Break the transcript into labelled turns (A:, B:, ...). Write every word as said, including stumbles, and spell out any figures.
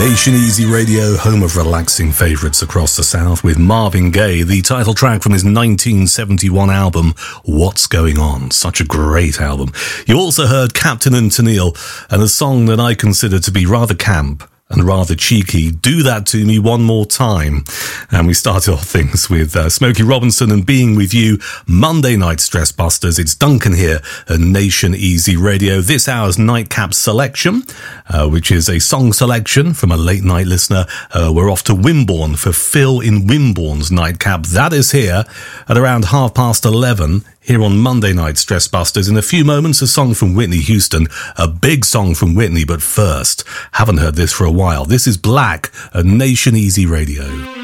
A: Nation Easy Radio, home of relaxing favourites across the South, with Marvin Gaye, the title track from his nineteen seventy-one album, What's Going On? Such a great album. You also heard Captain and Tennille, and a song that I consider to be rather camp and rather cheeky, Do That To Me One More Time. And we started off things with uh, Smokey Robinson and Being With You, Monday Night Stress Busters. It's Duncan here at Nation Easy Radio. This hour's Nightcap Selection, uh, which is a song selection from a late night listener. Uh, we're off to Wimborne for Phil in Wimborne's Nightcap. That is here at around half past eleven. Here on Monday Night Stress Busters. In a few moments, a song from Whitney Houston, a big song from Whitney, but first, haven't heard this for a while. This is Black at Nation Easy Radio.